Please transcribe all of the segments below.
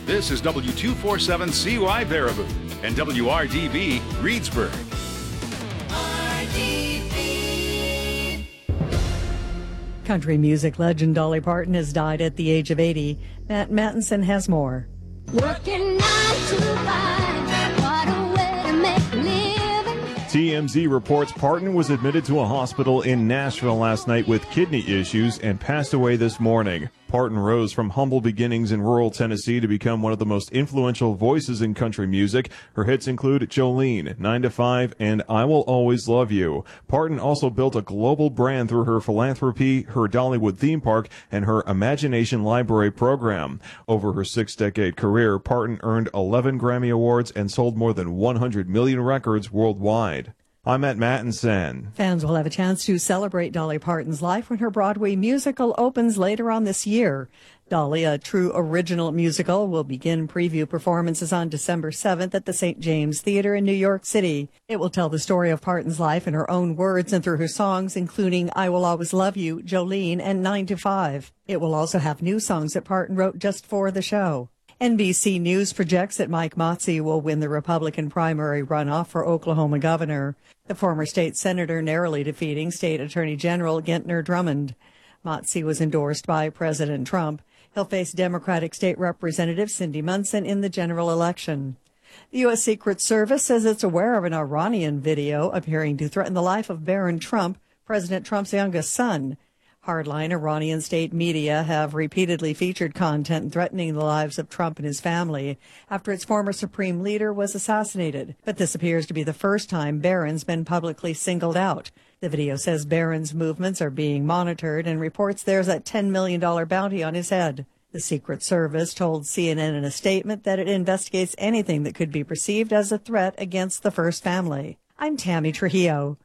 This is W247CY Baraboo and WRDB Reedsburg. Country music legend Dolly Parton has died at the age of 80. Matt Mattinson has more. Working 9 to 5, what a way to make a living. TMZ reports Parton was admitted to a hospital in Nashville last night with kidney issues and passed away this morning. Parton rose from humble beginnings in rural Tennessee to become one of the most influential voices in country music. Her hits include Jolene, 9 to 5, and I Will Always Love You. Parton also built a global brand through her philanthropy, her Dollywood theme park, and her Imagination Library program. Over her 6-decade career, Parton earned 11 Grammy Awards and sold more than 100 million records worldwide. I'm Matt Mattinson. Fans will have a chance to celebrate Dolly Parton's life when her Broadway musical opens later on this year. Dolly, a true original musical, will begin preview performances on December 7th at the St. James Theater in New York City. It will tell the story of Parton's life in her own words and through her songs, including I Will Always Love You, Jolene, and 9 to 5. It will also have new songs that Parton wrote just for the show. NBC News projects that Mike Motze will win the Republican primary runoff for Oklahoma governor, the former state senator narrowly defeating State Attorney General Gentner Drummond. Motze was endorsed by President Trump. He'll face Democratic State Representative Cindy Munson in the general election. The U.S. Secret Service says it's aware of an Iranian video appearing to threaten the life of Barron Trump, President Trump's youngest son. Hardline Iranian state media have repeatedly featured content threatening the lives of Trump and his family after its former supreme leader was assassinated. But this appears to be the first time Barron's been publicly singled out. The video says Barron's movements are being monitored and reports there's a $10 million bounty on his head. The Secret Service told CNN in a statement that it investigates anything that could be perceived as a threat against the First Family. I'm Tammy Trujillo.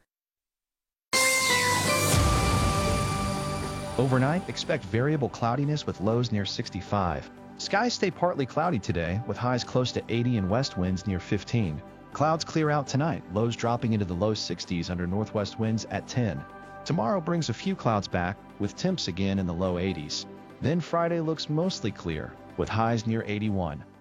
Overnight, expect variable cloudiness with lows near 65. Skies stay partly cloudy today, with highs close to 80 and west winds near 15. Clouds clear out tonight, lows dropping into the low 60s under northwest winds at 10. Tomorrow brings a few clouds back, with temps again in the low 80s. Then Friday looks mostly clear, with highs near 81.